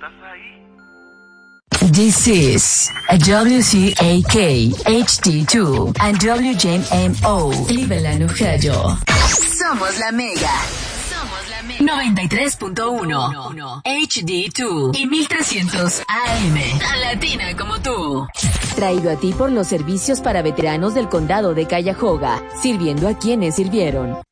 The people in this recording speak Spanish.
This is a WCAK HD2 and WJMO Cleveland, Ohio. Somos la Mega. 93.1 HD2 y 1300 AM. Tan latina como tú. Traído a ti por los servicios para veteranos del condado de Cuyahoga, sirviendo a quienes sirvieron.